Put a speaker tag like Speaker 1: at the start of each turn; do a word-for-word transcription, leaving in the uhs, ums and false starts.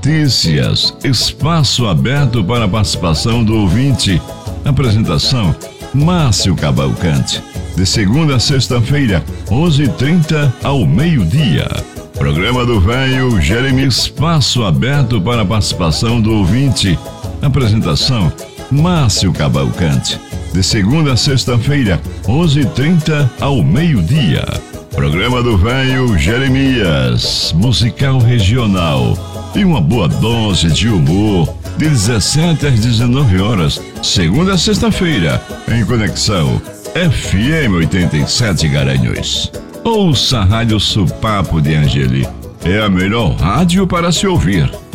Speaker 1: notícias, espaço aberto para a participação do ouvinte. Apresentação: Márcio Cavalcante. De segunda a sexta-feira, onze e trinta ao meio-dia. Programa do Velho Jeremias, espaço aberto para a participação do ouvinte. Apresentação: Márcio Cavalcante. De segunda a sexta-feira, onze e trinta ao meio-dia. Programa do Velho Jeremias, musical regional e uma boa dose de humor, de dezessete às dezenove horas, segunda a sexta-feira, em conexão F M oitenta e sete Garanhuns. Ouça a Rádio Supapo de Angeli, é a melhor rádio para se ouvir.